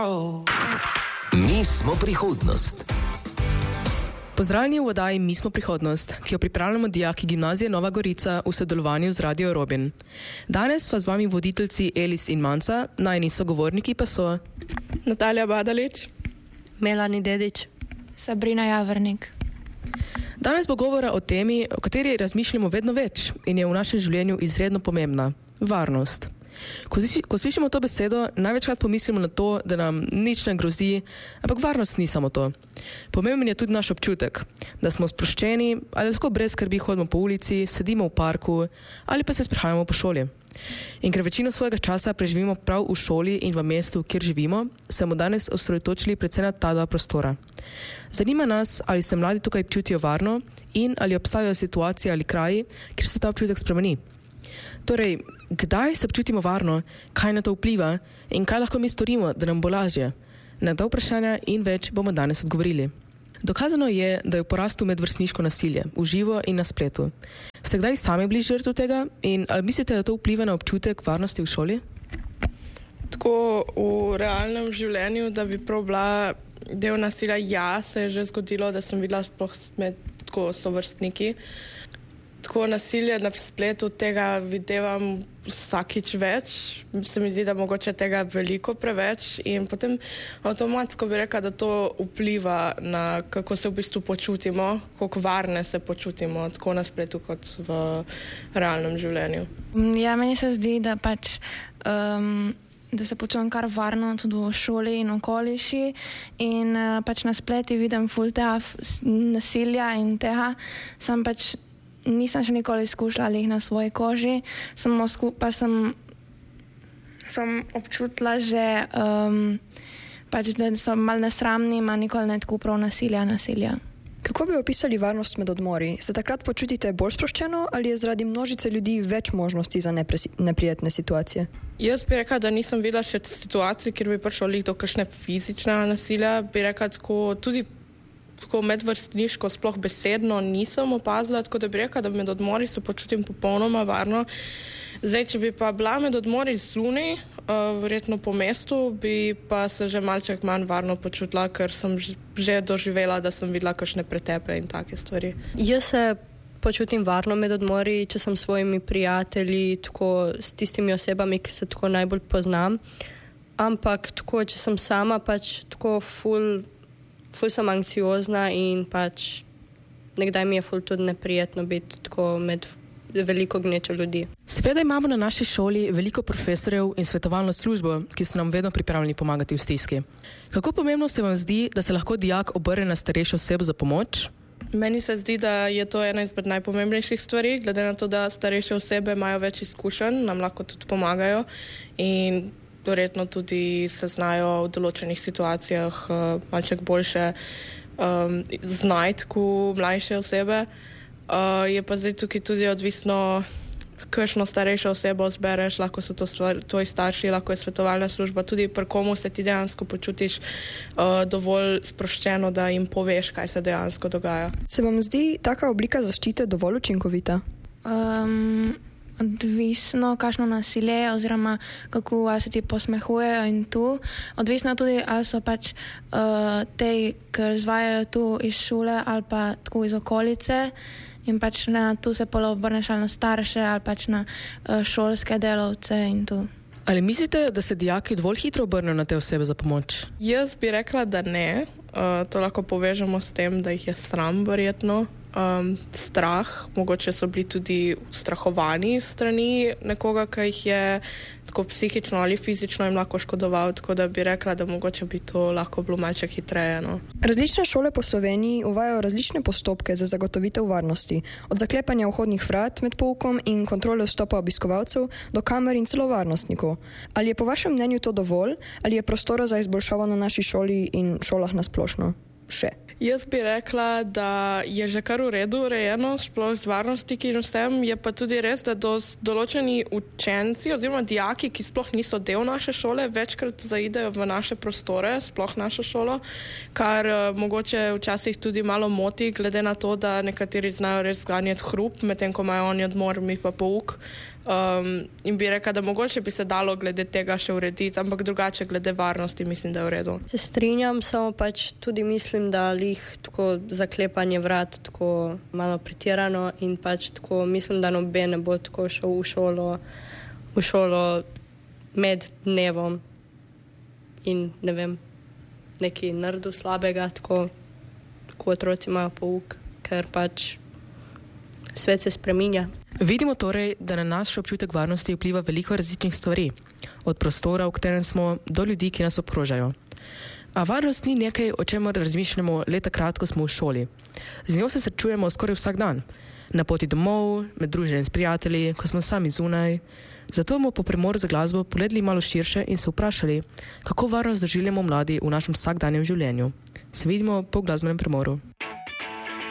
Mi smo prihodnost. Pozdravljeni v oddaji Mi smo prihodnost, ki jo pripravljamo dijaki Gimnazije Nova Gorica v sodelovanju z Radio Robin. Danes sva z vami voditeljci Elis in Manca, najni sogovorniki pa so Natalija Badalič, Melani Dedič, Sabrina Javrnik. Danes bo govora o temi, o kateri razmišljamo vedno več in je v našem življenju izredno pomembna – varnost. Ko slišimo to besedo, največkrat pomislimo na to, da nam nič ne grozi, ampak varnost ni samo to. Pomemben je tudi naš občutek, da smo sproščeni ali lahko brez skrbi hodimo po ulici, sedimo v parku ali pa se sprehajamo po šoli. In ker večino svojega časa preživimo prav v šoli in v mestu, kjer živimo, se bomo danes osredotočili predvsem na ta dva prostora. Zanima nas, ali se mladi tukaj čutijo varno in ali obstajajo situacije ali kraji, kjer se ta občutek spremeni. Torej, kdaj se počutimo varno, kaj na to vpliva in kaj lahko mi storimo, da nam bo lažje? Na ta vprašanja in več bomo danes odgovorili. Dokazano je, da je v porastu medvrstniško nasilje, v živo in na spletu. Ste kdaj sami bili žrtev tega in ali mislite, da to vpliva na občutek varnosti v šoli? Tako v realnem življenju, da bi prav bila del nasilja, se je že zgodilo, da sem videla sploh med tako sovrstniki. Tako nasilje na spletu, tega videvam vsakič več. Se mi zdi, da mogoče tega veliko preveč in potem avtomatsko bi rekla, da to vpliva na kako se v bistvu počutimo, koliko varne se počutimo, tako na spletu kot v realnem življenju. Ja, meni se zdi, da da se počutim kar varno tudi v šoli in okoliši in na spleti vidim ful tega nasilja in tega, nisem še nikoli izkušala jih na svoji koži, pa sem občutila že, da so malo nesramni, ima nikoli ne tako prav nasilja. Kako bi opisali varnost med odmori? Se takrat počutite bolj sproščeno ali je zaradi množice ljudi več možnosti za neprijetne situacije? Jaz bi rekla, da nisem videla še situacij, kjer bi prišlo do kakšne fizične nasilja. Bi rekla tudi tako medvrstniško, sploh besedno nisem opazila, tako da bi rekla, da med odmori se počutim popolnoma varno. Zdaj, če bi pa bila med odmori zunaj, verjetno po mestu, bi pa se že malček manj varno počutila, ker sem že doživela, da sem videla kakšne pretepe in take stvari. Jaz se počutim varno med odmori, če sem s svojimi prijatelji, tako s tistimi osebami, ki se tako najbolj poznam. Ampak tako, če sem sama, tako ful sem anksiozna in nekdaj mi je ful tudi neprijetno biti tako med veliko gnečo ljudi. Seveda imamo na naši šoli veliko profesorjev in svetovalno službo, ki so nam vedno pripravljeni pomagati v stiski. Kako pomembno se vam zdi, da se lahko dijak obrne na starejšo osebo za pomoč? Meni se zdi, da je to ena izmed najpomembnejših stvari, glede na to, da starejše osebe imajo več izkušenj, nam lahko tudi pomagajo in verjetno tudi se znajo v določenih situacijah malček boljše znajti kot mlajše osebe. Je pa zdaj tukaj tudi odvisno, kakšno starejšo osebo zbereš, lahko so to tvoji starši, lahko je svetovalna služba, tudi pri komu se ti dejansko počutiš dovolj sproščeno, da jim poveš, kaj se dejansko dogaja. Se vam zdi taka oblika zaščite dovolj učinkovita? Odvisno, kakšno nasilje je oziroma kako se ti posmehujejo in tu. Odvisno tudi, ali so te, ki izvajajo tu iz šole ali pa tako iz okolice in tu se obrneš ali na starše ali na šolske delavce in tu. Ali mislite, da se dijaki dovolj hitro obrnejo na te osebe za pomoč? Jaz bi rekla, da ne. To lahko povežemo s tem, da jih je sram verjetno. Strah, mogoče so bili tudi ustrahovani strani nekoga, ki jih je tako psihično ali fizično jim lahko škodoval, tako da bi rekla, da mogoče bi to lahko bilo malce hitreje. Različne šole po Sloveniji uvajajo različne postopke za zagotovitev varnosti, od zaklepanja vhodnih vrat med poukom in kontrole vstopa obiskovalcev do kamer in celo varnostnikov. Ali je po vašem mnenju to dovolj, ali je prostora za izboljšavo na naši šoli in šolah na splošno še? Jaz bi rekla, da je že kar v redu urejeno, sploh z varnostniki in vsem, je pa tudi res, da določeni učenci oziroma dijaki, ki sploh niso del naše šole, večkrat zaidejo v naše prostore, sploh našo šolo, kar mogoče včasih tudi malo moti, glede na to, da nekateri znajo res zganjati hrup, medtem ko imajo oni odmor, mi pa pouk. In bi rekla, da mogoče bi se dalo glede tega še urediti, ampak drugače glede varnosti mislim, da je v redu. Se strinjam, samo pač tudi mislim, da lih tako zaklepanje vrat tako malo pretirano in pač tako mislim, da noben ne bo tako šel v šolo med dnevom in ne vem, neki naredil slabega, tako otroci imajo pouk, ker pač svet se spreminja. Vidimo torej, da na naš občutek varnosti vpliva veliko različnih stvari, od prostora, v katerem smo, do ljudi, ki nas obkrožajo. A varnost ni nekaj, o čemer razmišljamo le takrat, ko smo v šoli. Z njo se srečujemo skoraj vsak dan. Na poti domov, med druženjem s prijatelji, ko smo sami zunaj. Zato bomo po premoru za glasbo pogledali malo širše in se vprašali, kako varnost doživljamo mladi v našem vsakdanjem življenju. Se vidimo po glasbenem premoru.